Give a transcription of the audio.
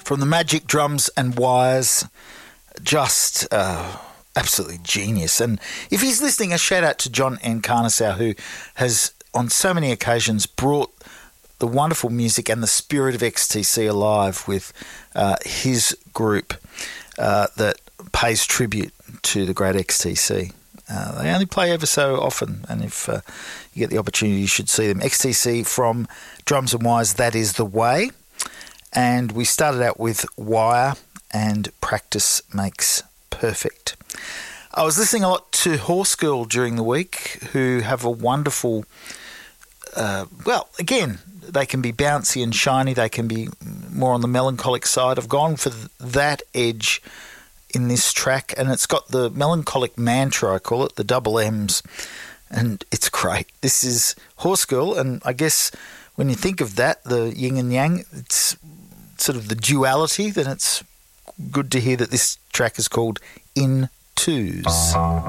from the Magic Drums and Wires. Just absolutely genius. And if he's listening, a shout out to John Encarnassau, who has on so many occasions brought the wonderful music and the spirit of XTC alive with his group that pays tribute to the great XTC. They only play ever so often, and if you get the opportunity, you should see them. XTC from Drums and Wires, That Is The Way. And we started out with Wire and Practice Makes Perfect. I was listening a lot to Horse Girl during the week, who have a wonderful, again, they can be bouncy and shiny. They can be more on the melancholic side. I've gone for that edge in this track, and it's got the melancholic mantra, I call it, the double M's, and it's great. This is Horse Girl, and I guess when you think of that, the yin and yang, it's sort of the duality, then it's good to hear that this track is called In Twos.